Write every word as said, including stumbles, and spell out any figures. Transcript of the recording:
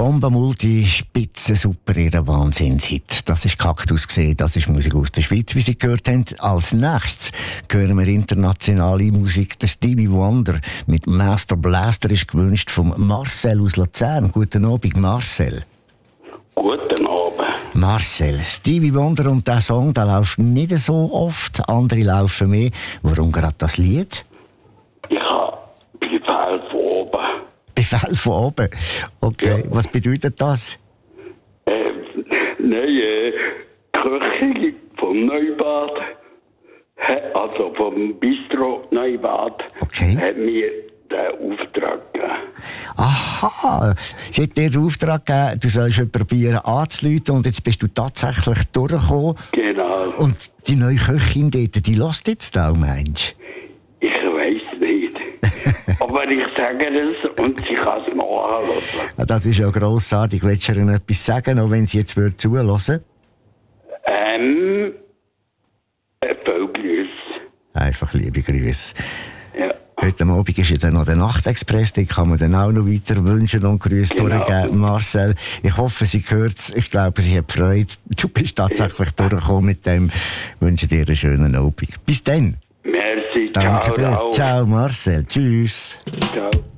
Bombe, Multi, Spitze, super, ihre Wahnsinnshit. Das ist Kaktus gesehen, das ist Musik aus der Schweiz, wie Sie gehört haben. Als nächstes hören wir internationale Musik. Der Stevie Wonder mit Master Blaster ist gewünscht von Marcel aus Luzern. Guten Abend, Marcel. Guten Abend. Marcel, Stevie Wonder und der Song, der läuft nicht so oft, andere laufen mehr. Warum gerade das Lied? Ich habe Befehl von oben. Befehl von oben? Okay, ja. Was bedeutet das? Äh, neue Küche vom Neubad, also vom Bistro Neubad, okay. Hat mir den Auftrag gegeben. Aha, sie hat dir den Auftrag gegeben, du sollst jemanden probieren anzurufen und jetzt bist du tatsächlich durchgekommen. Genau. Und die neue Köchin dort, die lässt jetzt auch, meinst du? Ich weiss nicht. Aber ich sage es und sie kann es noch anhören. Das ist ja grossartig. Willst du ihr etwas sagen, auch wenn sie jetzt zuhören würde? Ähm, viel Grüße. Einfach liebe Grüße. Ja. Heute Abend ist ja dann noch der Nachtexpress, den kann man dann auch noch weiter wünschen und Grüße genau. durchgeben. Marcel, ich hoffe, sie hört es. Ich glaube, sie hat Freude. Du bist tatsächlich ja. durchgekommen mit dem. Ich wünsche dir einen schönen Abend. Bis dann. Merci, Danke ciao. dir. Ciao, Marcel. Tschüss. Ciao.